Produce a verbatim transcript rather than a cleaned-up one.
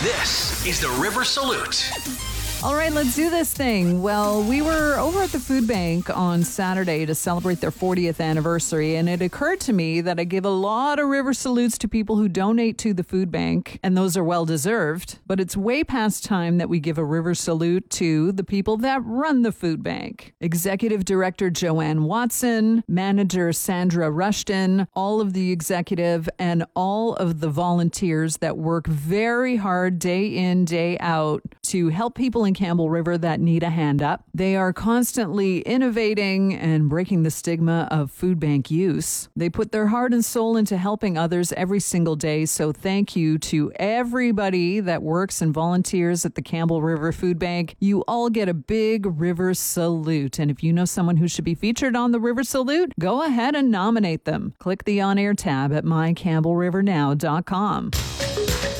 This is the River Salute. All right, let's do this thing. Well, we were over at the food bank on Saturday to celebrate their fortieth anniversary, and it occurred to me that I give a lot of river salutes to people who donate to the food bank, and those are well-deserved. But it's way past time that we give a river salute to the people that run the food bank. Executive Director Joanne Watson, Manager Sandra Rushton, all of the executive, and all of the volunteers that work very hard day in, day out to help people in Campbell River that need a hand up. They are constantly innovating and breaking the stigma of food bank use. They put their heart and soul into helping others every single day, so thank you to everybody that works and volunteers at the Campbell River Food Bank. You all get a big river salute, and if you know someone who should be featured on the River Salute, go ahead and nominate them. Click the on-air tab at my campbell river now dot com.